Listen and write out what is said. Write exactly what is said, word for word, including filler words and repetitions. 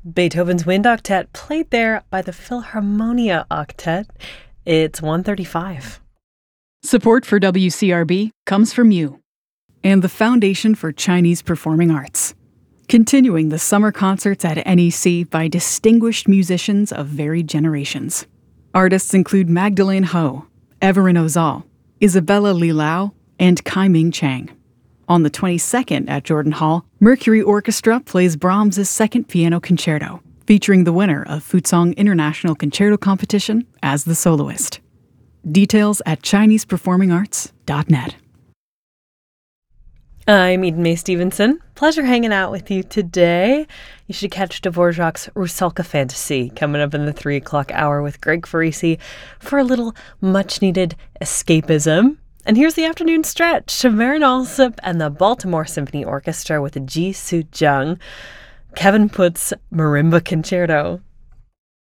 Beethoven's Wind Octet played there by the Philharmonia Octet. It's one thirty-five. Support for W C R B comes from you and the Foundation for Chinese Performing Arts. Continuing the summer concerts at N E C by distinguished musicians of varied generations. Artists include Magdalene Ho, Everin Ozal, Isabella Li Lao, and Kai-Ming Chang. On the twenty-second at Jordan Hall, Mercury Orchestra plays Brahms' Second Piano Concerto, featuring the winner of Fuzhong International Concerto Competition as the soloist. Details at chinese performing arts dot net. I'm Eden May Stevenson. Pleasure hanging out with you today. You should catch Dvorak's Rusalka Fantasy coming up in the three o'clock hour with Greg Farisi for a little much-needed escapism. And here's the afternoon stretch. Marin Alsop and the Baltimore Symphony Orchestra with Ji Soo Jung. Kevin Putt's Marimba Concerto.